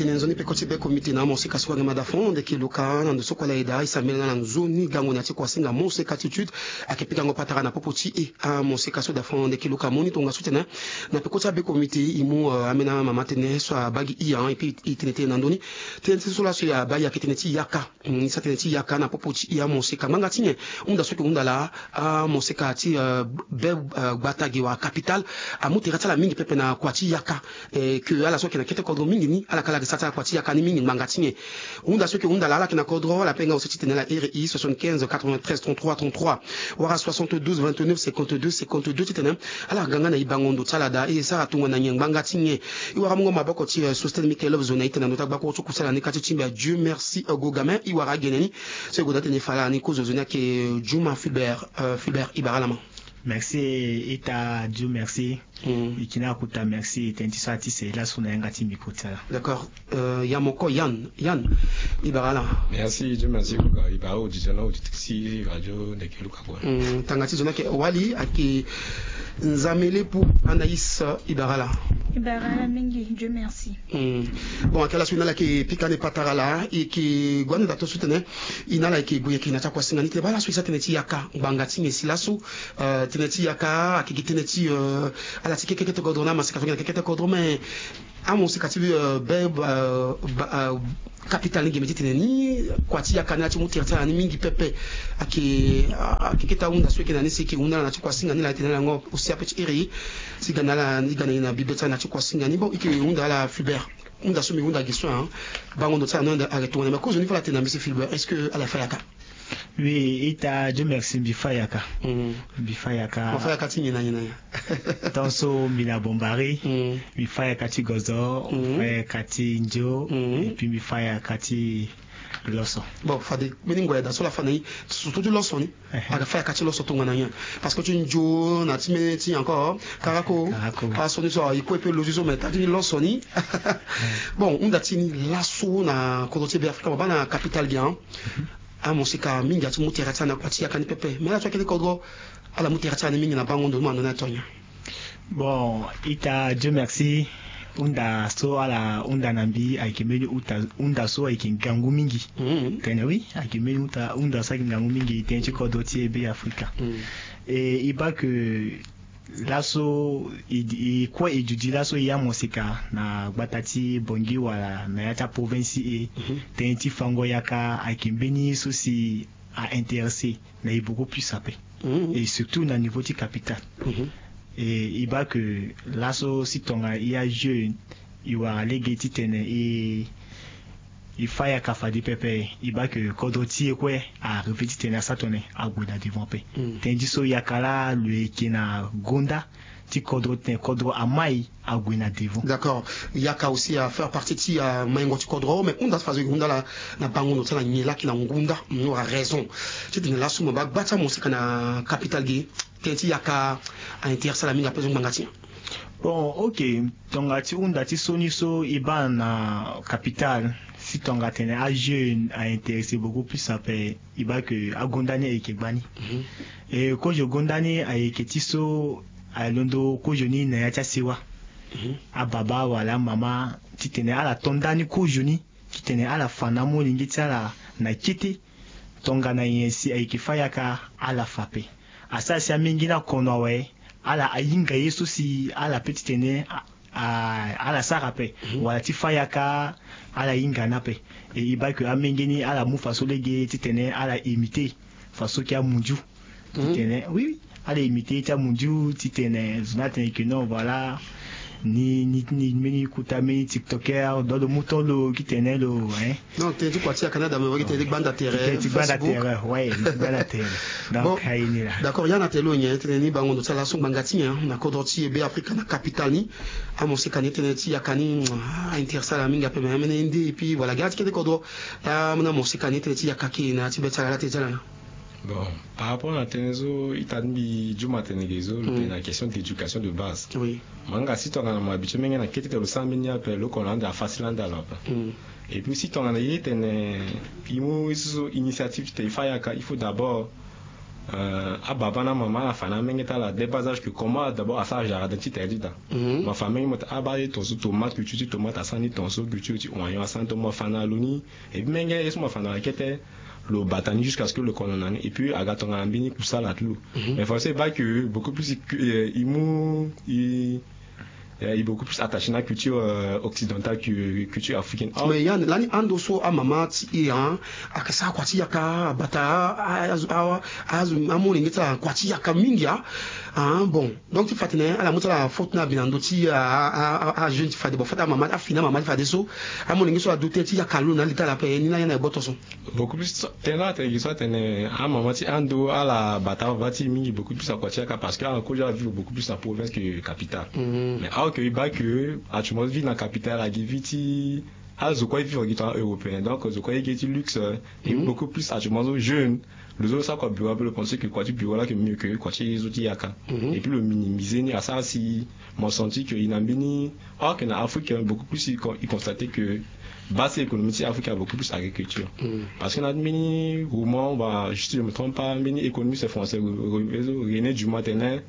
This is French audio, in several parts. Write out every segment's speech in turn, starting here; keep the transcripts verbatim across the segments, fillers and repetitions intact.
tene nzoni pe koti be comité na mosika so ga madafon de kiluka na so kola ida isamela na nzoni gango na tiko singa mosika attitude akipika ngo patara na popoti e a mosika so da fond de kiluka moni tonga sutena na pe koti be comité imu amena mama tene so bagi iya et puis itinete na ndoni tene so la so ya ba ya keteneti yaka ni sa teneti yaka na popoti iya mosika manga tinye unda so ke unda la a mosika ti be batagi wa capital amuti ratala mingi pepe na kwati yaka que ala so ke na kete kodro mingi ni ala kala sata kwati yaka ni mingi mangatinye unda so ke unda la la ke na kodro la penga aussi tene la R I soixante-quinze quatre-vingt-treize trente-trois trente-trois wara soixante-douze vingt-neuf cinquante-deux cinquante-deux tene ala ganga na ibangondo talada e sa tunga na nyeng mangatinye iwara mungo maboko ti Sostel Mikelov zona itena nota bako to kusala ni kati timba Dieu merci gogamin iwara geneni se godate ni fala ni ko zona ke Juma Fulbert Fulbert Ibaralama. Merci Ita Dieu merci. Mm. Ikina kuta merci tentisa ti c'est là sona ngati mikota. D'accord. Euh Yamoko Yann Yann Ibarala. Merci Dieu merci kuka Ibara auditiona auditisi radio de Keluka kwa. Mm tangati zona ke wali aki nzamele pour Anaïs Ibarala. Ibarala mingi Dieu merci. Mm. Bon akala suna la ke pikane patarala et ki gwanda dato sutene inala ke buye ki na takwa singani te bala suisa teneti yaka bangati ngesilasu euh teneti yaka akiki teneti euh ala tike keke to godona masika to keke to godoma a mon sikati be capital ngi meti teneni kwati yaka na timu tirta ni mingi pepe aki akiki ta unda sweke na nisiki unda na tikwa singani la tenela ngo usia peti iri sigana la ni gana na bibeta na tikwa singani bo iki unda la Fulbert unda so mi unda giswa bango no tsana unda arrêtons mais cause ni fala tena monsieur Fulbert est-ce que à la fayaka. Oui, Ita Dieu merci Bifayaka. Mm. Bifayaka. Bifayaka ti na na. Tanso mina bombari. Mm. Bifayaka ti gozo, mm. Bifayaka ti njo, mm. Et puis Bifayaka ti loso. Bon, fade meningo ya da so la fanayi surtout du loso ni. Aga fayaka ti loso tonga na yan. Parce que tu njo na ti me ti encore karako. A soni so iko pe lojizo mais ta di loso ni. Bon, unda ti ni lasso na côté de Afrique ba na capitale bien. A mosika mingi ati muterata na kwati yakani pepe mais la toi kele kodro ala muterata na mingi na bango ndo mano na tonya. Bon Ita Dieu merci unda so ala unda nambi aikimeni uta unda so aikingangu mingi mm. Tena oui aikimeni uta unda sa kingangu mingi tenchi kodro ti ebe Afrika mm. Et iba que laso i kwa ejudi laso ya mosika na batati bongi wala na yata province e mm-hmm. Tenti fango yaka akimbeni sosi a intéressé na i beaucoup plus sapé mm-hmm. Et surtout na niveau du capital mm-hmm. Et il va que laso si tonga il y a jeune il va léguer titene et il faille à kafadi pepe il va que kodoti quoi a revêti tena satone a goda devant pe tendi so yakala le kina gonda ti kodro ten kodro amai a gwina devant. D'accord, yaka aussi à faire partie ti a maingo ti kodro mais on da fazer gonda la na bango no tala nyela ki na ngunda no a raison ti tena la suma ba bata musika na capital gi tenti yaka a intéressé la minga peso ngangati. Bon, ok, tongati unda ti soni so iba na capital si tonga tene a jeune a intéressé beaucoup plus ça fait iba que a gondani e ke gbani mm-hmm. Et ko je gondani a ke ti so a londo ko joni na ya siwa mm-hmm. A baba wala mama ti tene ala tondani ko joni ti tene ala fana mo lingi ti ala na kiti tonga na yensi a ke fayaka ala fape asa si mingi na kono we ala ayinga yesu si ala petit tene a ala sarape mm-hmm. Wala ti fayaka ala yinga nape et iba que amengeni ala mu faso lege titene ala imiter faso ki a munju titene mm-hmm. Oui ala imiter ta munju titene zonatene que non voilà ni ni ni meni kuta meni tiktoker dans le mouton lo qui tenait le hein non tu dis quoi tu à Canada mais tu dis bande à terre tu bande à terre ouais bande à terre donc haini là d'accord yana telo nya teneni bango ndo tsala so bangati nya na kodoti be Africa na capitale ni a mo sekani teneti yakani a intersa la minga pe mais ndi et puis voilà gati ke kodo a na mo sekani teneti yakaki na tibetsa la tezala. Bon, par rapport à Tenezo, il t'a dit du matin la question de l'éducation de base. Oui. Manga si tu as un habitué, mais il y a quelque chose de cent mille appels le Hollande à Faciland alors. Et puis si tu as une initiative, il faut d'abord euh à baba na maman la fana mengeta la débasage que comment d'abord à ça jardin ti terdita ma famille mot abaye ton so tomate que tu tomate à sani ton so que tu tu oignon à santo mo fana luni et menga es mo fana kete le batani jusqu'à ce que le colonel et puis agaton ambini pour ça la tlou mais faut c'est pas que beaucoup plus il mou il il est beaucoup plus attaché à la culture euh, occidentale que la culture africaine. Oh. Mais il y a l'année andoso à maman ti hein à que ça quoi ti yaka bata à à à mon ingéta quoi ti yaka mingia hein bon donc tu fatine à la moto la faute na binando ti à à à jeune ti fade bon fata maman a fina maman fade so à mon ingéso a douter ti yaka lo na lita la pe ni na yana botoso beaucoup plus tena te giso tene à maman ti ando à la bata vati mingi beaucoup plus à quoi ti yaka parce que en Koja vit beaucoup plus la province que capitale. Mm. Mais que il bat que à tu vit dans la capitale à Giviti à ce quoi vit en guitare européen donc ce quoi est luxe et beaucoup plus à tu jeune les autres ça quoi bureau le penser que quoi tu bureau là que mieux que quoi tu les outils yaka et puis le minimiser ni à ça si mon senti que il a bini or que en Afrique beaucoup plus il constatait que base économique Afrique a beaucoup plus agriculture parce que notre mini roulement bah je ne me trompe pas mini économie c'est français René Dumont tenait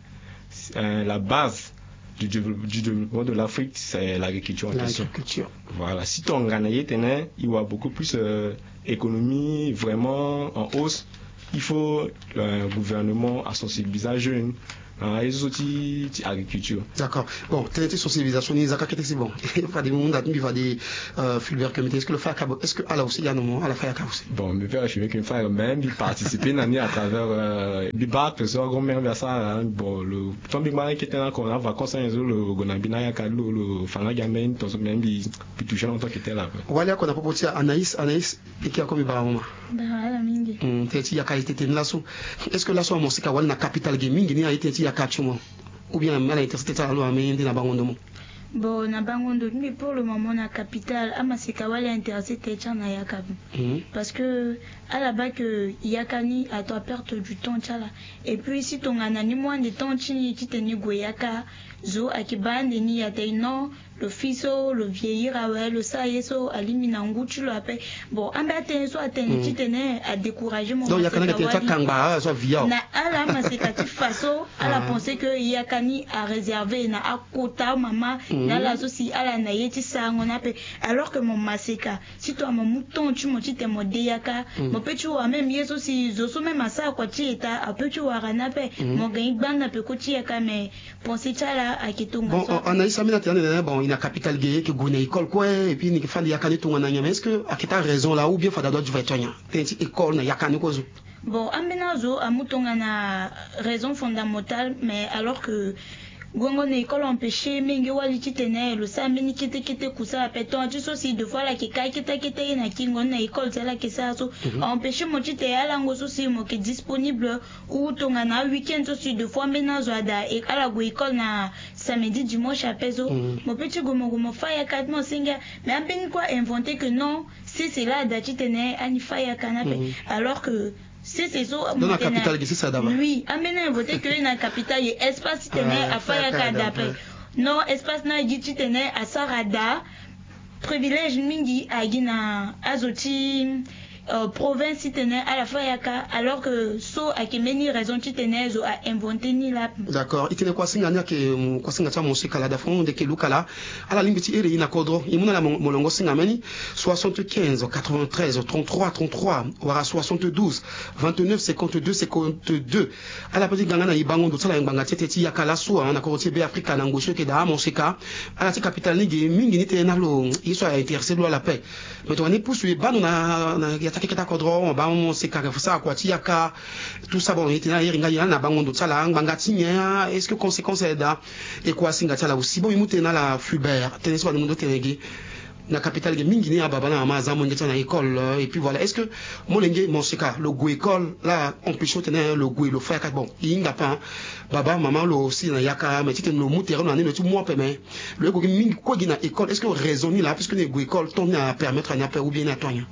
la base du développement de l'Afrique, c'est l'agriculture en question. Voilà. Si ton Ghanaï tenait, il y a beaucoup plus d'économie vraiment en hausse. Il faut un gouvernement à sensibiliser les jeunes. Les outils agriculture. D'accord. Bon, telle était sensibilisation, ils ont qu'à c'est bon. Il va des mondes, il va des Fulbert comité. Est-ce que le faire est-ce que alors aussi il y a un moment à la faire aussi. Bon, mais faire je veux qu'une faire même il participer l'année à travers des bacs, que ça grand mère vers ça. Bon, le ton big man qui était là qu'on a vacances un jour le Gonabina ya Kalo le Fana Gamen, ton même puis toucher longtemps qui était là. Voilà qu'on a proposé Anaïs, Anaïs et qui a comme par moment. Bah la mingi. Hum, t'es ya qualité t'es là sous. Est-ce que là soit mon c'est qu'à na capital gaming ni a été ya kachuma ou bien à l'intercité à l'eau mais na bangondo. Bon na bangondo mais pour le moment na capitale ama c'est qu'à wali intéressé t'es na yakabu. Parce que à la bas que yakani à toi perte du temps tchala et puis si ton anani moins de temps chini tu t'es goyaka zo akibande ni yate non le fils le vieillir ouais le ça yeso alimina ngutu le appelle bon ambate so atene tu tenais à décourager mon donc yakani que tu kanga so via na ala ma c'est que tu façon à la penser que yakani a réservé na akota maman na la soci ala na yeti ça on appelle alors que mon maseka si toi mon mouton tu montes te modeyaka mon petit ou même yeso si zo so même à ça quoi tu état a petit ou ranape mon gain banda pe ko tu yaka mais penser tchala bon, on a eu ça, bon, il y a capital gay, que Gouné école, quoi, et puis il faut y a tout en est-ce que, à quelle raison là, ou bien faut d'abord du vétéran, école, il y a qu'un quoi. Bon, Ambenazo, à Mouton, a raison fondamentale, mais alors que Gongo école empêché, Mengi wali titene, le samedi qui était qui était cousa, péton, tu sais aussi deux fois la qui caille qui était qui était na kingon na école, c'est là que ça so empêché mon tite à l'ango aussi mo qui disponible ou ton na week-end aussi deux fois maintenant zoada et à la go école na samedi dimanche à peso, mon petit gomo gomo faya quatre mois singa, mais un peu quoi inventé que non, si c'est là d'atitene ani faya canapé, alors que c'est c'est ça dans la capitale qui c'est ça d'abord oui amena voté que na capitale et espace tenait à faire kada non espace na dit tenait à sarada privilège mingi à gina azoti euh, province tenait à la fayaka alors que so a kemeni raison tu tenais à inventer ni là d'accord il tenait quoi singanya que quoi singata mon sekala da fond de que lukala à la limite ere ina kodro imuna la molongo singameni soixante-quinze quatre-vingt-treize trente-trois trente-trois wara soixante-douze vingt-neuf cinquante-deux cinquante-deux à la petite gangana ibango do sala nganga teteti yakala so na ko tibe afrika na ngosho ke da mon seka à la capitale ni mingi ni tena lo iso a intéressé lo la paix mais on est poursuivi ba na yataki kata kodro ba mon seka ka ça quoi tiaka tout ça bon était na yeringa yana bango do sala nganga tinya est-ce que conséquence est da et quoi singa tala aussi bon imute na la Fulbert tenez soit monde tenegi na capitale de mingi ni ababa na maza mo ngeta na école et puis voilà est-ce que mon lenge mon seka le go école là on peut choter le go le faire bon inga pas baba maman lo aussi na yaka mais tu no mutero na ne tu moi permet le go mingi ko gina école est-ce que raisonner là puisque le go école ton à permettre na ou bien na tonya.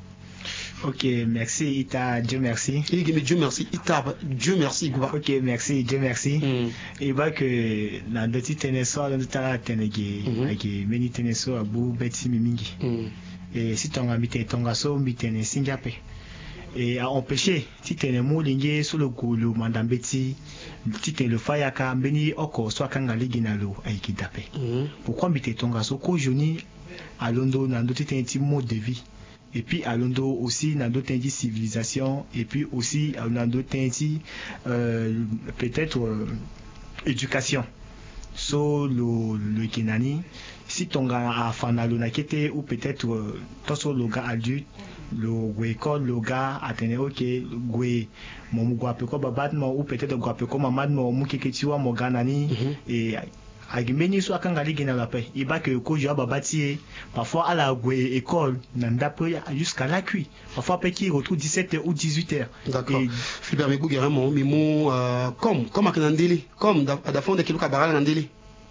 Ok, merci Ita, Dieu merci. Dieu merci Ita, Dieu merci Gouba. Ok, merci, Dieu merci. Mm. Et bah que dans le petit tennesso, dans le tara tenegi, avec meni tennesso à bout beti mingi. Et si ton habité ton gasso, mitene singapé. et a empêché si tu es moulingue sur le goût le mandambeti si tu le fayaka beni oko soit kanga liginalo aiki dape pourquoi mbite tonga so ko joni alondo nando ti un petit mode de vie et puis alondo aussi nando ti civilisation et puis aussi nando ti euh, peut-être euh, éducation so le le kinani si tonga a fanalo na kete ou peut-être euh, toso le gars adulte le gwe école le gars atene ok gwe mo mugwa pe ko babat mo ou peut-être gwa pe ko mamad mo mu keketiwa mo ganani et agimeni so akanga ligina la paix il va que ko jo babati parfois à la gwe école nanda pe jusqu'à la cuit parfois pe qui retrouve dix-sept heures ou dix-huit heures. D'accord. Philbert Migou Guéramon mimo comme comme akanandeli comme da fond de kiluka barala nandeli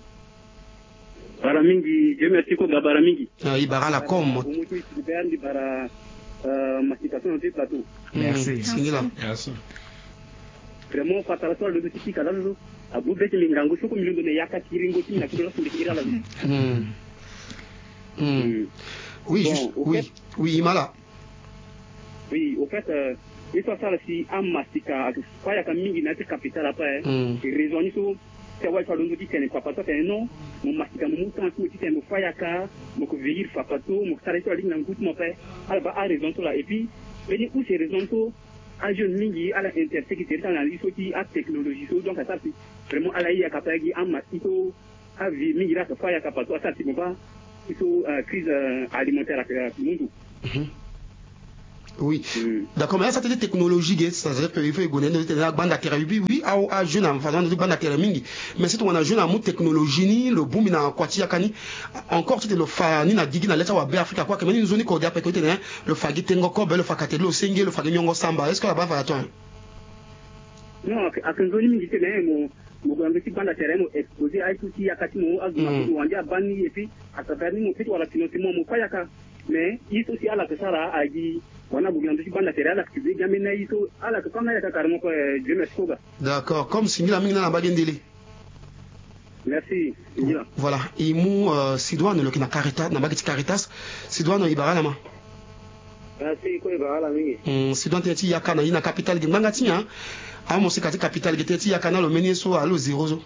baramingi je merci ko da baramingi ah ibarala comme umuti ndi bara mastication du plateau. Merci. Merci. Vraiment fatala so le petit kalazo abu beti mingango soko milundo ne yaka kiringo tina kilo so ndikira la. Mm. Mm. Oui, bon, juste, oui, fait, oui, Imala. Oui, au fait, euh, il faut ça si am mastika, quoi ya kamingi na te capital après, et raison ni so c'est ouais ça l'on dit c'est papa toi c'est non mon mastika mon temps tout c'est mon fayaka mon veiller fapato mon s'arrêter à ligne en goutte mon père alors a raison tout là et puis venir où c'est raison tout à jeune mingi à la intersécurité dans la liste à technologie donc ça c'est vraiment à la ia kapagi am masito à vie mingi là fayaka pato ça c'est pas il faut crise alimentaire à tout le monde. Oui, mm. D'accord, mais ça c'est des technologies, c'est-à-dire qu'il faut gagner de la bande à terre. Oui, oui, à jeune en faisant de bande à terre mingi. Mais c'est on a jeune en mode technologie ni le boom na kwati yakani. Encore c'était le fa ni na digi na leta wa be Africa quoi que mais nous on est codé après côté né le fagi tengo ko be le fakate le senge le fagi nyongo samba. Est-ce que la bande va toi? Non, à kanzoni mingi c'est né mon mon grand petit bande à terre mo exposé à tout yakati mo aguma ko wanja bani et puis à travers ni mo fait wala financement mo fayaka. Mais il faut aussi à la pesara a dit on a besoin de se bande terre à la que jamais na iso à la que quand ya carrément ko je me skoba. D'accord, comme singila mingi na bagendeli. Merci. Voilà, et mu sidouane le kina caritas na bagiti caritas sidouane ibarala ma. Merci ko ibarala mingi. Mm sidouane teti yakana ina capital nganga tinya a mo sekati capital teti yakana lo meni so alo zéro zo.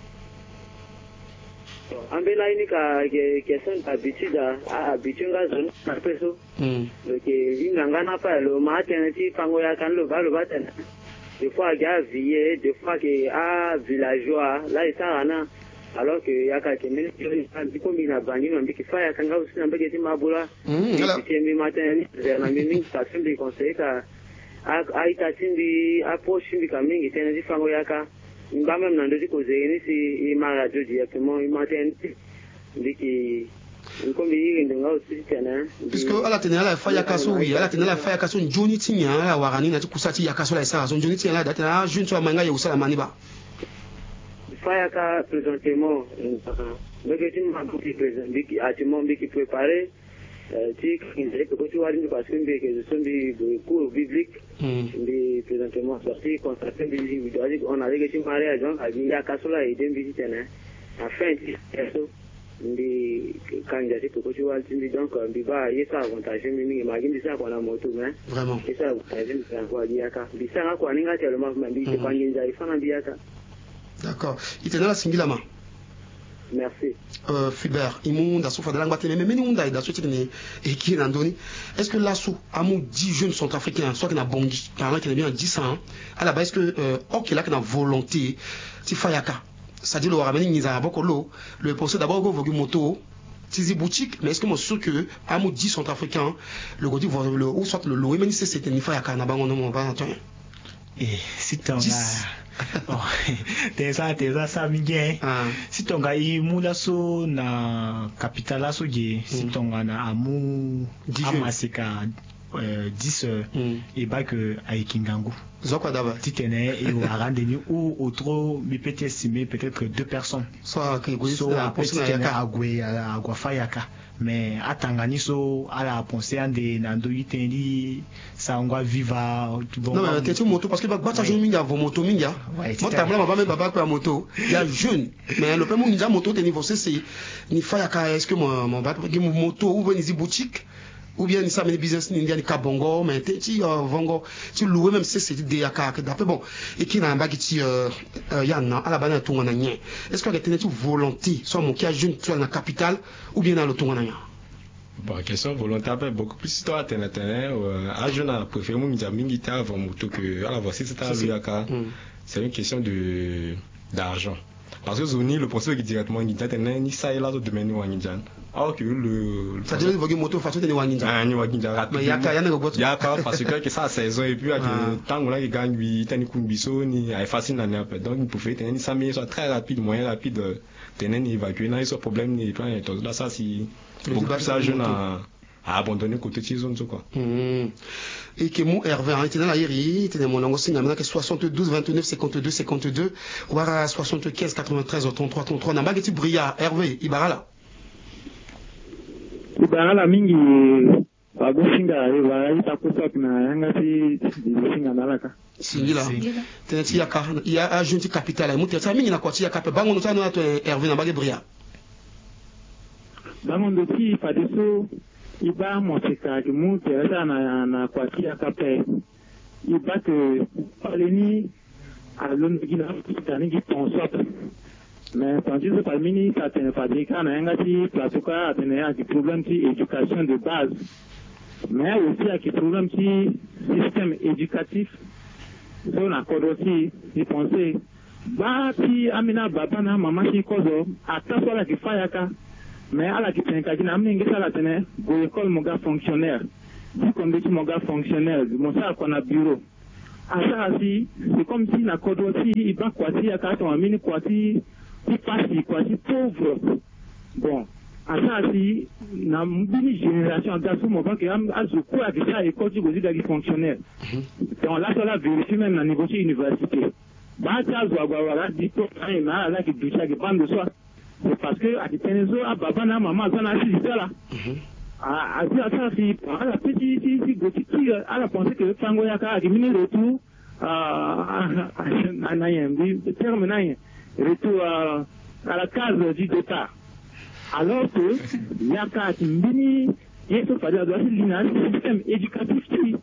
Ambela ini ka ke question habitude a habitude ga zone na peso le ke linganga na pa le matin ti pango ya kan le ba le baten des fois ga vie des fois que a villageois là ça ana alors que ya ka ke meni ti ko mina bani no mbiki fa ya kan ga usi na mbeki ti mabula ti mi matin ni na mi ça fait des conseils ka a ita tindi a poche mbi ka mingi tena ti pango ya ka mba même na ndozi kozeni si ima radio directement ima tenti ndiki nkombi yiri ndonga aussi tena puisque ala tena la faya kaso oui ala tena la faya kaso njoni tinya ala warani na kusati ya kaso la isa so njoni tinya la data jeune so manga ya usala maniba faya ka présentement ndeke tin ma ko présent ndiki atimon ndiki préparer ti kinze ko ti wali parce que ndeke je suis de cours biblique ndi présentement sorti consacré bi on a des mariage donc a bien kasola et dem visiter à fin eso ndi kanja ti ko ti wali ndi donc bi ba yesa avantage mi ma gindi sa kwa na moto mais vraiment yesa avantage mi sa kwa diaka bi sa kwa ninga tellement bi te panginza ifana biaka. D'accord, itena la singila ma. Merci. Euh, Philbert, imunda soufa de l'angba mais mais imunda da souti ni eki nandoni. Est-ce que là sous amou dix jeunes centrafricains soit qui na bongi, car qui est bien dix ans à la base que euh OK là qui na volonté ti fayaka. Ça dit le rameni niza bokolo, le penser d'abord go vogu moto tizi boutique mais est-ce que moi sûr que amou dix centrafricains le godi le ou soit le lo même si c'était ni fayaka na bango non va attendre. Et si ton oh, t'es ça, t'es ça, ça bien. Si ton gars il moula so na capital so je, si ton gars na amu amasika dix heures et bah que avec Kingangu. Zokwa d'abord. Si tenais et au rendez-vous ou autre, mais peut estimer peut-être deux personnes. Soit que vous so après si tenais à Agwe à Aguafayaka. Mais à Tangani so à la pensée en des nando itendi ça on va vivre non mais t'es une moto parce que bah ça jeune minga vos moto minga moi t'as là ma baba quoi moto il y a jeune mais le premier minga moto t'es niveau c'est ni fayaka est-ce que mon mon baba qui moto ou venir boutique ou bien ni ça mais business ni ni kabongo mais ti vongo ti louer même si c'est des yaka que d'après bon et qui n'a pas qui yana à la bana tout on a rien est-ce que tu as une volonté soit mon qui a jeune sur la capitale ou bien dans le tout on a rien. Bon, question volontaire, beaucoup plus toi, t'es là, t'es là, à jeune à préférer mon mingi ta avant moto que à la voici c'est à l'Uyaka. C'est une question de d'argent. Parce que Zoni, le procès qui directement ni t'es là ni ça et là au domaine Wanginjan. Alors que le ça dit que moto façon de Wanginjan. Ah, ni Wanginjan. Mais yaka yana ko boto. Yaka parce que ça saison et puis avec tant on a qui gagne lui t'es ni kumbiso ni est facile n'en est donc il pouvait tenir ça mais soit très rapide, moyen rapide tenir ni évacuer là il soit problème ni toi là ça si beaucoup plus ça jeune à abandonner côté de zone quoi. Et que mon Hervé a été dans la hier, était dans mon langue signe maintenant que soixante-douze vingt-neuf cinquante-deux cinquante-deux ou à soixante-quinze quatre-vingt-treize trente-trois trente-trois na bagati bria Hervé Ibarala. Ibarala mingi bago singa ibara itakusa na yanga si singa nalaka. Singila. Teneti yaka ya agenti capital ai mutia mingi na kwati yaka pe bango no tano ato Hervé na bagati bria. Bango ndo ti fadeso iba moseka ki mu teresa na na kwati yaka pe iba que paleni a l'on gina tani ki consote mais tandis que parmi ça tene fabrika na yanga ti platuka tene a ki problème ti éducation de base mais aussi a ki problème ti système éducatif so na kodosi ni penser ba ti amina baba na mama ki kozo ataso la ki fayaka mais à la qui tient qu'à n'a mingi ça la tenait go école mon gars fonctionnaire dit comme dit mon gars fonctionnaire mon ça qu'on a bureau à ça aussi c'est comme si la code aussi il va quoi si à quatre ans mini quoi si il passe quoi si pauvre bon à ça aussi na une génération d'assaut mon banque a je crois que ça école du gozi d'agi fonctionnaire donc là ça la vérifie même na niveau université bah ça doit avoir dit tout ça là là qui touche à qui bande de soi. C'est parce que à Titenezo à baba na maman ça n'a pas là à à ça si à la petite si si gotiki à la pensée que tango yaka a diminué le tout à à naïm dit terme naïm retour à la case du départ alors que yaka timbini yeso fallait doit le système éducatif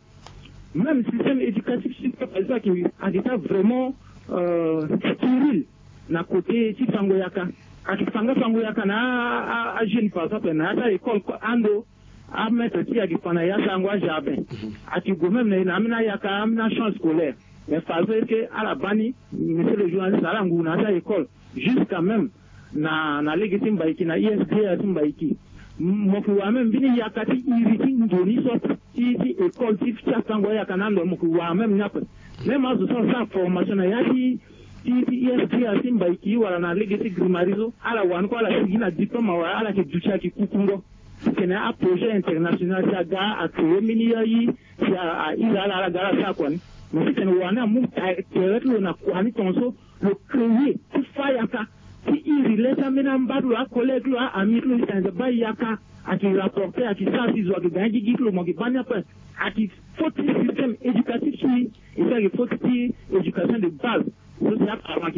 même système éducatif c'est pas ça qui a été vraiment euh stérile na côté ti tango yaka akifanga fango yaka na a jeune par exemple na ta école ando a mettre ti akifana ya sangwa jardin akigo même na amina yaka amina champ scolaire mais faisait que à la bani monsieur le journaliste na langu na ta école jusqu'à même na na legiti mbaiki na I S D A mbaiki mokuwa même bini yaka ti iriti ndoni so ti ti école ti cha sangwa yaka na ndo mokuwa même nyapa même azo sans formation na yaki I S D A simba iki wala na legacy grimarizo ala wan ko ala sigina diploma wala ala ke ducha ki kukungo kena a projet international sa ga a créer mini yi ya ila ala gara sa kwani mo kena wana mu ta teretlo na kwani tonso le créer tu fa yaka ti iri leta mena mbadu a collègue lo a ami lo sanza ba yaka a ki rapporter a ki sa si zo ga gangi giklo mo ki banya pa a ki faut système éducatif et ça il faut éducation de base.